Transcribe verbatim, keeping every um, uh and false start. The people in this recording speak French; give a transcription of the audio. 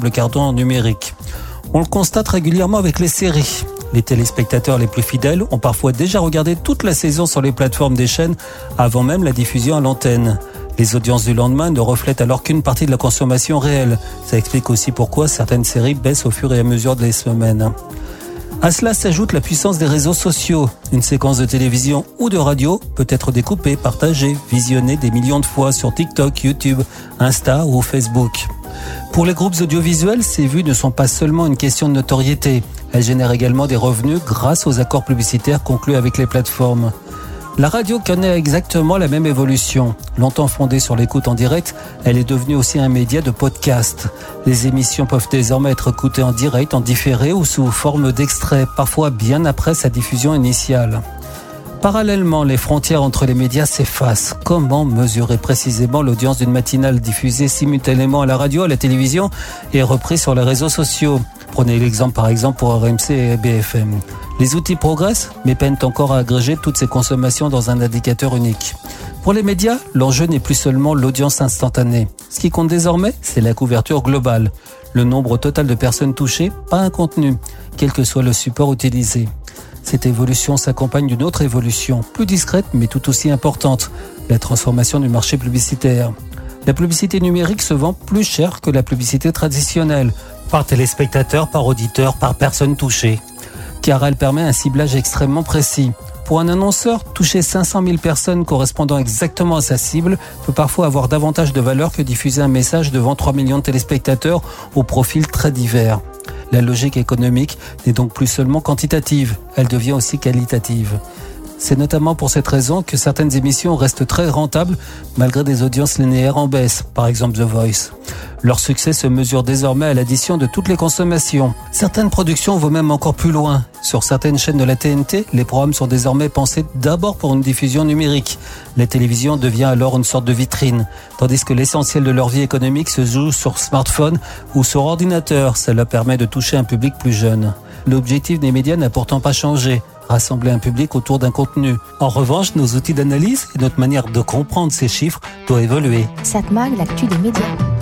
table carton numérique. On le constate régulièrement avec les séries. Les téléspectateurs les plus fidèles ont parfois déjà regardé toute la saison sur les plateformes des chaînes avant même la diffusion à l'antenne. Les audiences du lendemain ne reflètent alors qu'une partie de la consommation réelle. Ça explique aussi pourquoi certaines séries baissent au fur et à mesure des semaines. À cela s'ajoute la puissance des réseaux sociaux. Une séquence de télévision ou de radio peut être découpée, partagée, visionnée des millions de fois sur TikTok, YouTube, Insta ou Facebook. Pour les groupes audiovisuels, ces vues ne sont pas seulement une question de notoriété. Elles génèrent également des revenus grâce aux accords publicitaires conclus avec les plateformes. La radio connaît exactement la même évolution. Longtemps fondée sur l'écoute en direct, elle est devenue aussi un média de podcast. Les émissions peuvent désormais être écoutées en direct, en différé ou sous forme d'extrait, parfois bien après sa diffusion initiale. Parallèlement, les frontières entre les médias s'effacent. Comment mesurer précisément l'audience d'une matinale diffusée simultanément à la radio, à la télévision et reprise sur les réseaux sociaux ? Prenez l'exemple par exemple pour R M C et B F M. Les outils progressent, mais peinent encore à agréger toutes ces consommations dans un indicateur unique. Pour les médias, l'enjeu n'est plus seulement l'audience instantanée. Ce qui compte désormais, c'est la couverture globale. Le nombre total de personnes touchées, pas un contenu, quel que soit le support utilisé. Cette évolution s'accompagne d'une autre évolution, plus discrète mais tout aussi importante, la transformation du marché publicitaire. La publicité numérique se vend plus cher que la publicité traditionnelle, par téléspectateur, par auditeur, par personne touchée, car elle permet un ciblage extrêmement précis. Pour un annonceur, toucher cinq cent mille personnes correspondant exactement à sa cible peut parfois avoir davantage de valeur que diffuser un message devant trois millions de téléspectateurs aux profils très divers. La logique économique n'est donc plus seulement quantitative, elle devient aussi qualitative. C'est notamment pour cette raison que certaines émissions restent très rentables malgré des audiences linéaires en baisse, par exemple The Voice. Leur succès se mesure désormais à l'addition de toutes les consommations. Certaines productions vont même encore plus loin. Sur certaines chaînes de la T N T, les programmes sont désormais pensés d'abord pour une diffusion numérique. La télévision devient alors une sorte de vitrine, tandis que l'essentiel de leur vie économique se joue sur smartphone ou sur ordinateur. Cela permet de toucher un public plus jeune. L'objectif des médias n'a pourtant pas changé. Rassembler un public autour d'un contenu. En revanche, nos outils d'analyse et notre manière de comprendre ces chiffres doivent évoluer. Satmag, l'actu des médias.